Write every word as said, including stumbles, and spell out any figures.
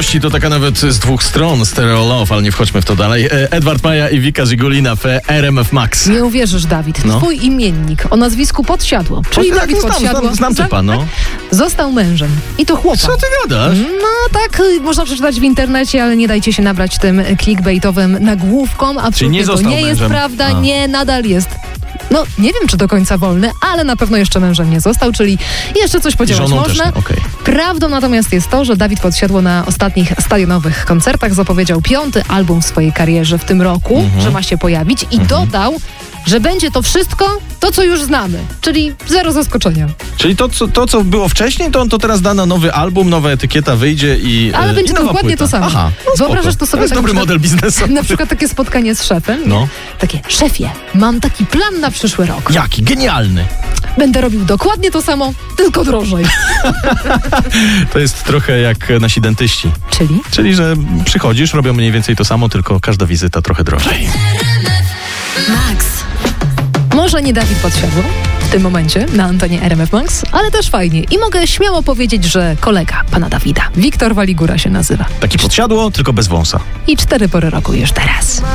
miłości to taka nawet z dwóch stron, Stereo Love, ale nie wchodźmy w to dalej. Edward Maja i Wika Żigulina w R M F Max. Nie uwierzysz, Dawid, No. twój imiennik o nazwisku Podsiadło, czyli tak, Dawid znam, Podsiadło, znam, znam typa, no. został mężem. I to chłopak. Co ty gadasz? No tak, y, można przeczytać w internecie, ale nie dajcie się nabrać tym clickbaitowym nagłówkom. Absolutnie nie to został nie jest mężem? prawda, A. nie, nadal jest. No, nie wiem, czy do końca wolny, ale na pewno jeszcze mężem nie został, czyli jeszcze coś podziałać żoną można. też nie, okej. Prawdą natomiast jest to, że Dawid Podsiadło na ostatnich stadionowych koncertach zapowiedział piąty album w swojej karierze w tym roku, Mhm. że ma się pojawić i dodał, że będzie to wszystko to, co już znamy, czyli zero zaskoczenia. Czyli to co, to, co było wcześniej, to on to teraz da na nowy album, nowa etykieta wyjdzie i Ale e, będzie i nowa dokładnie płyta. to samo. Aha, no Wyobrażasz spoko. to sobie To jest tak dobry na model biznesowy. Na przykład takie spotkanie z szefem. No. Takie, szefie, mam taki plan na przyszły rok. Jaki? Genialny. Będę robił dokładnie to samo, tylko drożej. To jest trochę jak nasi dentyści. Czyli? Czyli, że przychodzisz, robią mniej więcej to samo, tylko każda wizyta trochę drożej. Max. Może nie Dawid Podsiadło w tym momencie na antenie R M F Max, ale też fajnie. I mogę śmiało powiedzieć, że kolega pana Dawida, Wiktor Waligura się nazywa. Taki podsiadło, tylko bez wąsa. I cztery pory roku już teraz.